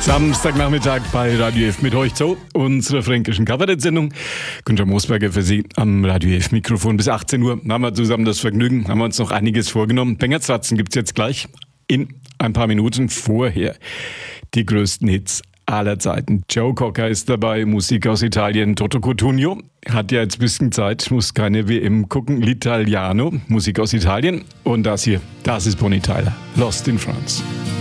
Samstagnachmittag bei Radio F mit euch zu unserer fränkischen Kabarett-Sendung. Günter Moosberger für Sie am Radio F Mikrofon bis 18 Uhr. Haben wir zusammen das Vergnügen, haben wir uns noch einiges vorgenommen. Bengertswatzen gibt's jetzt gleich in ein paar Minuten. Vorher die größten Hits aller Zeiten. Joe Cocker ist dabei, Musik aus Italien. Toto Cutugno hat ja jetzt ein bisschen Zeit, muss keine WM gucken. L'Italiano, Musik aus Italien. Und das hier, das ist Bonnie Tyler, Lost in France.